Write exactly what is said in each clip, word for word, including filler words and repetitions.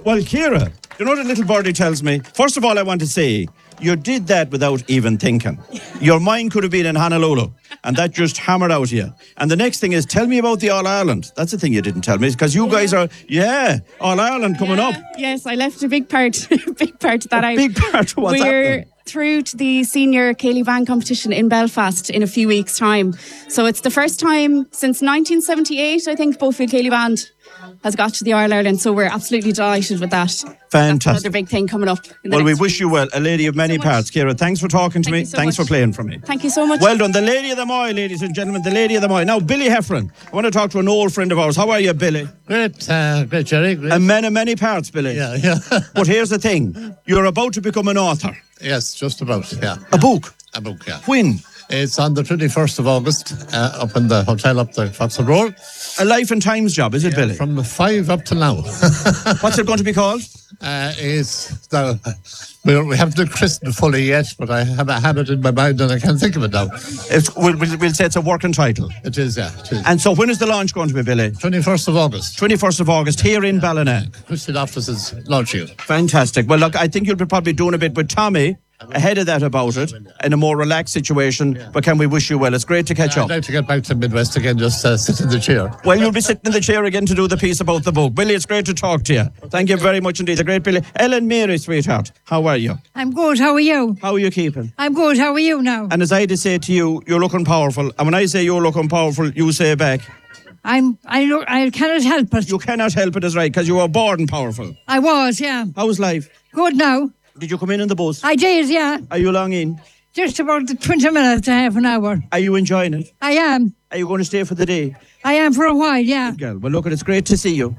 Well, Ciara, you know what a little birdie tells me? First of all, I want to say, you did that without even thinking. Your mind could have been in Honolulu, and that just hammered out of you. And the next thing is, tell me about the All-Ireland. That's the thing you didn't tell me, because you guys are, yeah, All-Ireland coming yeah, up. Yes, I left a big part, big part of that a out. big part of what's We're happening. through to the senior Cayley Band competition in Belfast in a few weeks' time. So it's the first time since nineteen seventy-eight, I think, Bofield Cayley Band has got to the All-Ireland. So we're absolutely delighted with that. Fantastic. That's another big thing coming up. In the Well, we next wish week. you well. A lady of many so parts. Ciara, thanks for talking to Thank me. you so Thanks much. for playing for me. Thank you so much. Well done. The Lady of the Moy, ladies and gentlemen. The Lady of the Moy. Now, Billy Heffron. I want to talk to an old friend of ours. How are you, Billy? Great, uh, great, Jerry. Great. A man of many parts, Billy. Yeah, yeah. But here's the thing. You're about to become an author. Yes, just about, yeah. A book. A book, yeah. When? It's on the twenty-first of August, uh, up in the hotel up the Foxwood Road. A Life and Times job, is it, Yeah, Billy? From five up to now. What's it going to be called? Uh, it's the, we, we haven't christened fully yet, but I have, I have it in my mind and I can't think of it now. It's, we'll, we'll, we'll say it's a working title. It is, yeah. It is. And so when is the launch going to be, Billy? twenty-first of August. twenty-first of August, here in Ballina. Christian offices launching it. Fantastic. Well, look, I think you'll be probably doing a bit with Tommy ahead of that about it, in a more relaxed situation. Yeah. But can we wish you well? It's great to catch I'd up. like to get back to Midwest again, just uh, sit in the chair. Well, you'll be sitting in the chair again to do the piece about the book. Billy, it's great to talk to you. Thank you very much indeed. The great Billy. Ellen Mary, sweetheart, how are you? I'm good. How are you? How are you keeping? I'm good. How are you now? And as I had to say to you, you're looking powerful. And when I say you're looking powerful, you say back. I'm. I look. I cannot help it. You cannot help it, is right, because you were born powerful. I was. Yeah. How's life? Good now. Did you come in on the bus? I did. Yeah. Are you long in? Just about twenty minutes to half an hour. Are you enjoying it? I am. Are you going to stay for the day? I am for a while. Yeah. Good girl. Well, look, it's great to see you.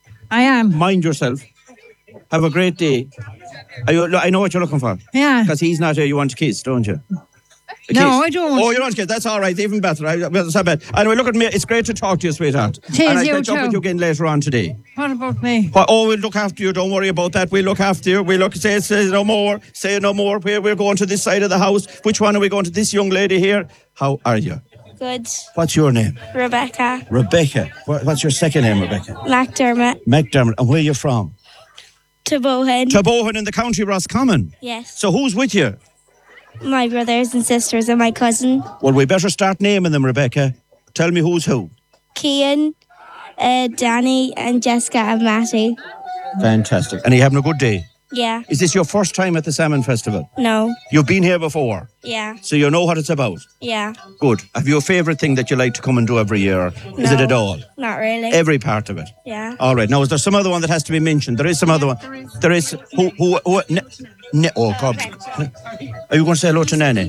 I am. Mind yourself. Have a great day. Are you, I know what you're looking for. Yeah. Because he's not here. You want to kiss, don't you? A No, kiss. I don't. Oh, you want to kiss? That's all right. Even better. I, that's not bad. Anyway, look at me. It's great to talk to you, sweetheart. Cheers, and I'll you catch up too. with you again later on today. What about me? Well, oh, we'll look after you. Don't worry about that. We'll look after you. We'll look, say, say no more. Say no more. Where we're going to this side of the house. Which one are we going to? This young lady here. How are you? Good. What's your name? Rebecca. Rebecca. What- What's your second name, Rebecca? McDermott. McDermott. And where are you from? Tabohan. Tabohan in the county Roscommon. Yes. So who's with you? My brothers and sisters and my cousin. Well, we better start naming them, Rebecca. Tell me who's who. Cian, uh, Danny and Jessica and Matty. Fantastic. And are you having a good day? Yeah. Is this your first time at the Salmon Festival? No. You've been here before, Yeah. so you know what it's about. Yeah. Good. Have you a favourite thing that you like to come and do every year? Is it No. at all? Not really. Every part of it? Yeah. All right. Now, is there some other one that has to be mentioned? There is some other one. There is. Who? Who? who ne, ne, oh, God. Are you going to say hello to Nanny?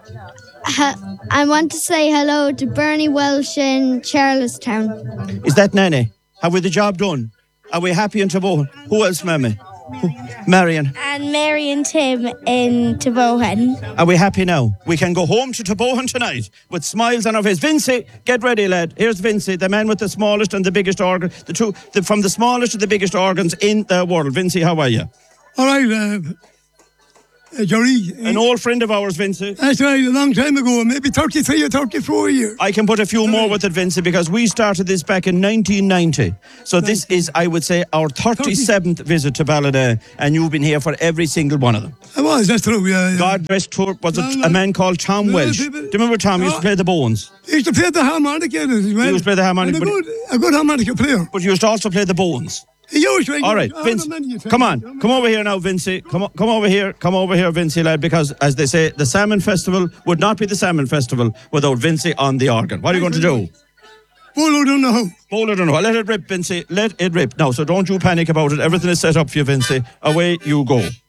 I want to say hello to Bernie Welsh in Charlestown. Is that Nanny? Have we the job done? Are we happy in Tabohan? Who else, Mammy? Who? Marion. And Mary and Tim in Tabohan. Are we happy now? We can go home to Tabohan tonight with smiles on our face. Vincy, get ready, lad. Here's Vincy, the man with the smallest and the biggest organ. The two, the, from the smallest to the biggest organs in the world. Vincy, how are you? All right, uh, uh, Jerry. Uh, An old friend of ours, Vincy. That's right, a long time ago, maybe thirty-three or thirty-four years. I can put a few more with it, Vincy, because we started this back in nineteen ninety. So this is, I would say, our thirty-seventh visit to Ballina, and you've been here for every single one of them. I was, that's true, yeah. yeah. God rest tour was No, it no. a man called Tom No, Welsh? Do people- you remember Tom? He used to play the bones. He used to play the harmonica as well. He used to play the harmonica, And a but- good, a good harmonica player. But he used to also play the bones. He used to. All right, I Vince, don't know many times. come on. Come over here now, Vincy. Come, o- come over here. Come over here, Vincy, lad, because, as they say, the Salmon Festival would not be the Salmon Festival without Vincy on the organ. What are you going to do? Bolo don't know how. Bolo don't know. Let it rip, Vincy. Let it rip. Now, so don't you panic about it. Everything is set up for you, Vincy. Away you go.